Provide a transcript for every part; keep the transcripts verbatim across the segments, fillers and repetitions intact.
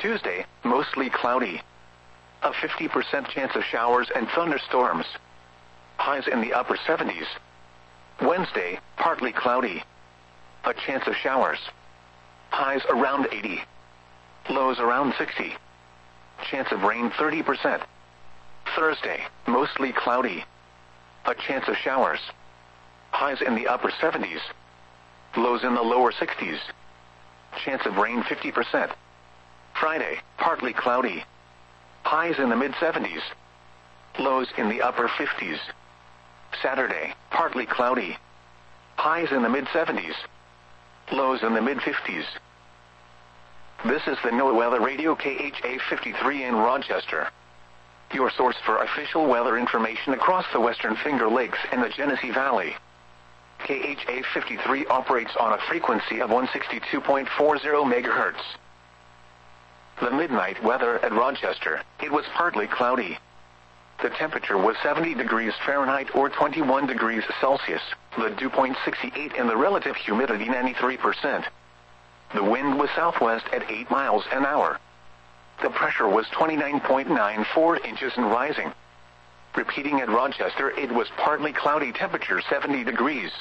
Tuesday, mostly cloudy. A fifty percent chance of showers and thunderstorms. Highs in the upper seventies. Wednesday, partly cloudy. A chance of showers. Highs around eighty. Lows around sixty. Chance of rain thirty percent. Thursday, mostly cloudy. A chance of showers. Highs in the upper seventies. Lows in the lower sixties. Chance of rain fifty percent. Friday, partly cloudy. Highs in the mid seventies. Lows in the upper fifties. Saturday, partly cloudy. Highs in the mid seventies. Lows in the mid fifties. This is the NOAA Weather Radio K H A fifty-three in Rochester. Your source for official weather information across the Western Finger Lakes and the Genesee Valley. K H A fifty-three operates on a frequency of one sixty-two point four zero megahertz. The midnight weather at Rochester, it was partly cloudy. The temperature was seventy degrees Fahrenheit or twenty-one degrees Celsius, the dew point sixty-eight and the relative humidity ninety-three percent. The wind was southwest at eight miles an hour. The pressure was twenty-nine point nine four inches and rising. Repeating at Rochester, it was partly cloudy, temperature seventy degrees.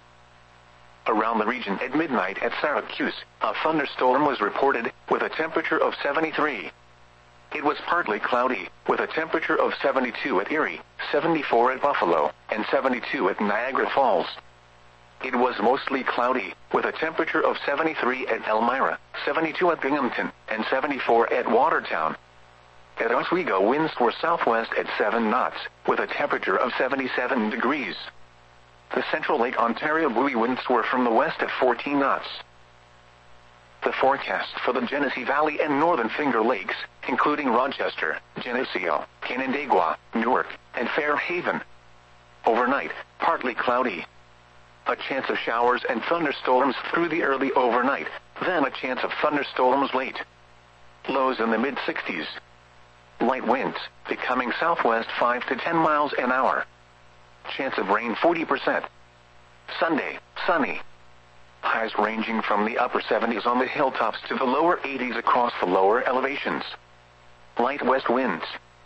Around the region at midnight at Syracuse, a thunderstorm was reported, with a temperature of seventy-three. It was partly cloudy, with a temperature of seventy-two at Erie, seventy-four at Buffalo, and seventy-two at Niagara Falls. It was mostly cloudy, with a temperature of seventy-three at Elmira, seventy-two at Binghamton, and seventy-four at Watertown. At Oswego, winds were southwest at seven knots, with a temperature of seventy-seven degrees. The Central Lake Ontario buoy winds were from the west at fourteen knots. The forecast for the Genesee Valley and Northern Finger Lakes, including Rochester, Geneseo, Canandaigua, Newark, and Fairhaven. Overnight, partly cloudy. A chance of showers and thunderstorms through the early overnight, then a chance of thunderstorms late. Lows in the mid sixties. Light winds, becoming southwest five to ten miles an hour. Chance of rain forty percent. Sunday, sunny. Highs ranging from the upper seventies on the hilltops to the lower eighties across the lower elevations. Light west winds.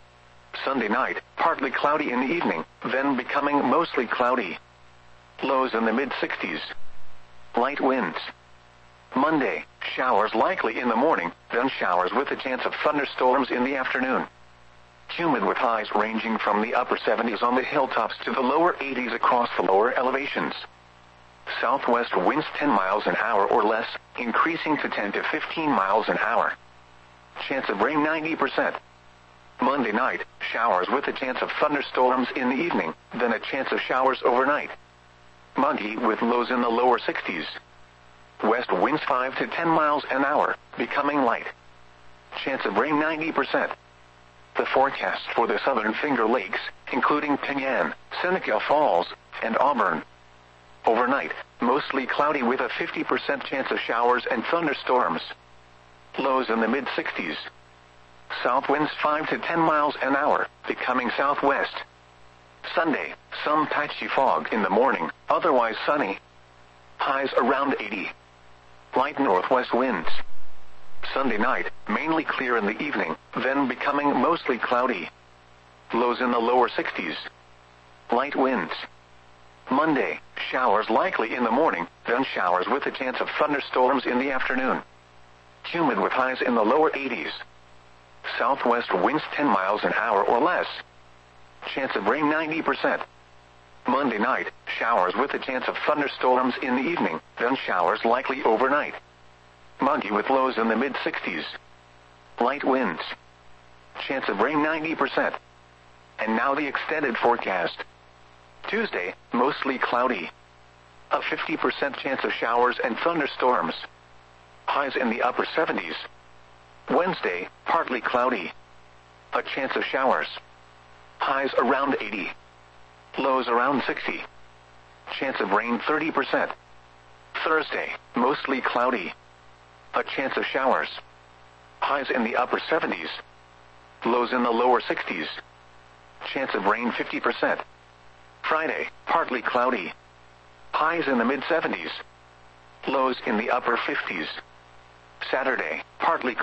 Sunday night, partly cloudy in the evening, then becoming mostly cloudy. Lows in the mid sixties. Light winds. Monday, showers likely in the morning, then showers with a chance of thunderstorms in the afternoon. Humid with highs ranging from the upper seventies on the hilltops to the lower eighties across the lower elevations. Southwest winds ten miles an hour or less, increasing to ten to fifteen miles an hour. Chance of rain ninety percent. Monday night, showers with a chance of thunderstorms in the evening, then a chance of showers overnight. Muggy with lows in the lower sixties. West winds five to ten miles an hour, becoming light. Chance of rain ninety percent. The forecast for the Southern Finger Lakes, including Penyan, Seneca Falls, and Auburn. Overnight, mostly cloudy with a fifty percent chance of showers and thunderstorms. Lows in the mid sixties. South winds five to ten miles an hour, becoming southwest. Sunday, some patchy fog in the morning, otherwise sunny. Highs around eighty. Light northwest winds. Sunday night, mainly clear in the evening, then becoming mostly cloudy. Lows in the lower sixties. Light winds. Monday, showers likely in the morning, then showers with a chance of thunderstorms in the afternoon. Humid with highs in the lower eighties. Southwest winds ten miles an hour or less. Chance of rain ninety percent. Monday night, showers with a chance of thunderstorms in the evening, then showers likely overnight. Muggy with lows in the mid sixties. Light winds. Chance of rain ninety percent. And now the extended forecast. Tuesday, mostly cloudy. A fifty percent chance of showers and thunderstorms. Highs in the upper seventies. Wednesday, partly cloudy. A chance of showers. Highs around eighty. Lows around sixty. Chance of rain thirty percent. Thursday, mostly cloudy. A chance of showers. Highs in the upper seventies. Lows in the lower sixties. Chance of rain fifty percent. Friday, partly cloudy. Highs in the mid seventies. Lows in the upper fifties. Saturday, partly